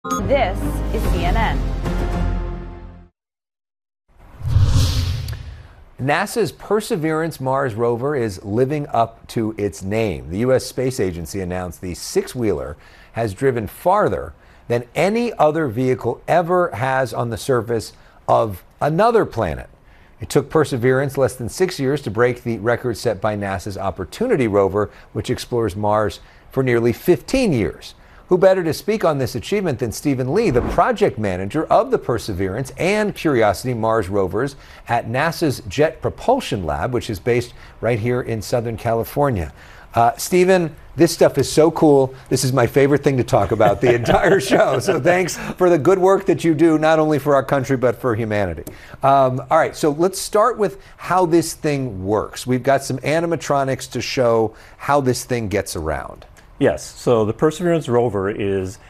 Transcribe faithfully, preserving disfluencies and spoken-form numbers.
This is C N N. NASA's Perseverance Mars rover is living up to its name. The U S Space Agency announced the six-wheeler has driven farther than any other vehicle ever has on the surface of another planet. It took Perseverance less than six years to break the record set by NASA's Opportunity rover, which explores Mars for nearly fifteen years. Who better to speak on this achievement than Stephen Lee, the project manager of the Perseverance and Curiosity Mars rovers at NASA's Jet Propulsion Lab, which is based right here in Southern California. Uh, Stephen, this stuff is so cool. This is my favorite thing to talk about the entire show. So thanks for the good work that you do, not only for our country, but for humanity. Um, all right, so let's start with how this thing works. We've got some animatronics to show how this thing gets around. Yes, so the Perseverance rover is